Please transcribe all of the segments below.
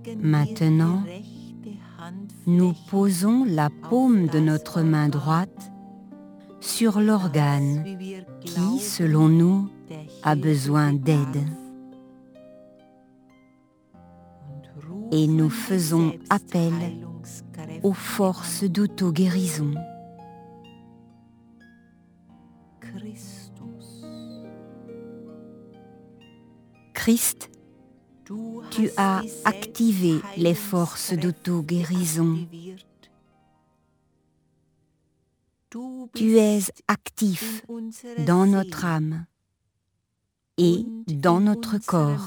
Maintenant, nous posons la paume de notre main droite sur l'organe qui, selon nous, a besoin d'aide. Et nous faisons appel aux forces d'auto-guérison. Christ, tu as activé les forces d'auto-guérison. Tu es actif dans notre âme et dans notre corps.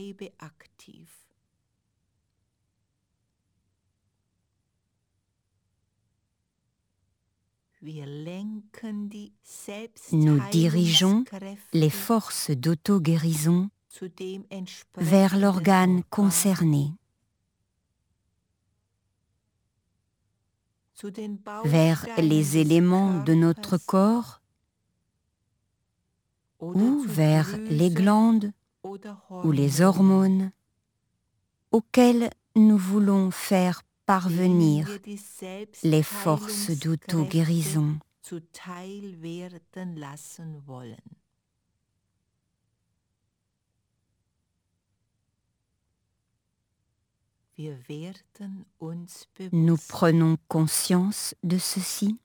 Nous dirigeons les forces d'auto-guérison vers l'organe concerné, vers les éléments de notre corps ou vers les glandes ou les hormones auxquelles nous voulons faire parvenir les forces d'auto-guérison. Nous prenons conscience de ceci.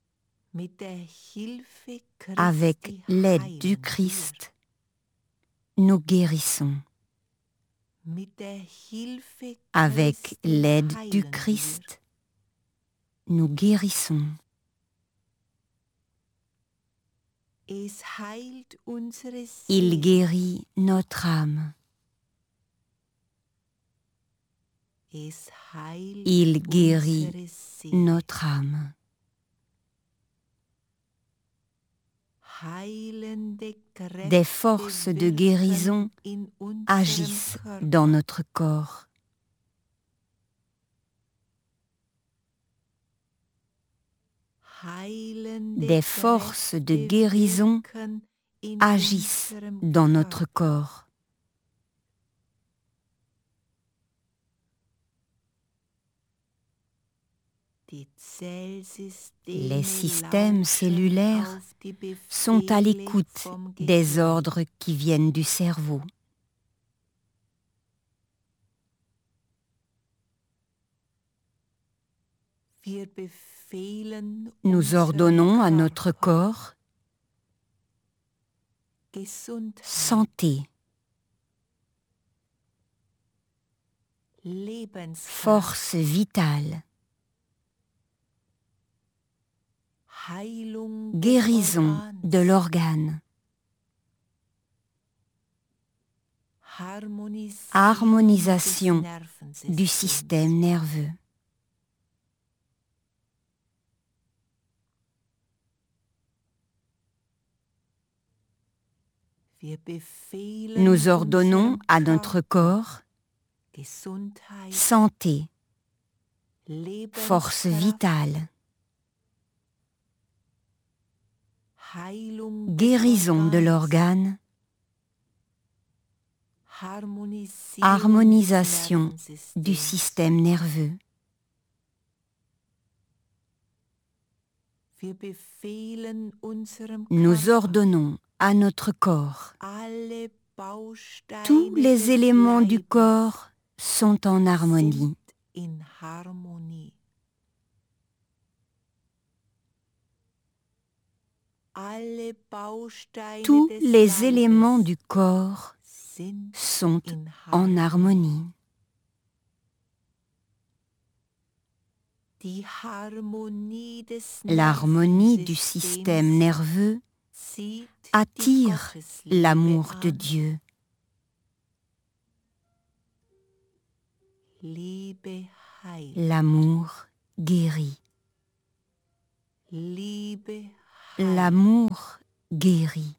Avec l'aide du Christ, nous guérissons. Avec l'aide du Christ, nous guérissons. Il guérit notre âme. Il guérit notre âme. Des forces de guérison agissent dans notre corps. Des forces de guérison agissent dans notre corps. Les systèmes cellulaires sont à l'écoute des ordres qui viennent du cerveau. Nous ordonnons à notre corps santé, force vitale, guérison de l'organe, harmonisation du système nerveux. Nous ordonnons à notre corps santé, force vitale, guérison de l'organe, harmonisation du système nerveux. Nous ordonnons à notre corps. Tous les éléments du corps sont en harmonie. Tous les éléments du corps sont en harmonie. L'harmonie du système nerveux attire l'amour de Dieu. L'amour guérit. L'amour guérit.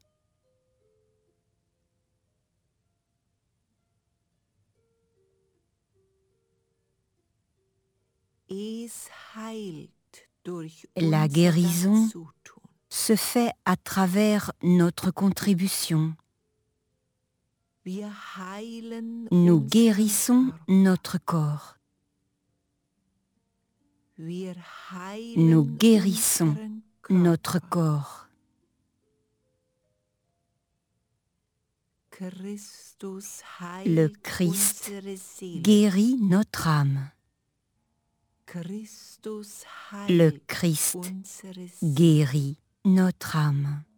La guérison se fait à travers notre contribution. Nous guérissons notre corps. Nous guérissons notre corps. Le Christ guérit notre âme. Le Christ guérit notre âme.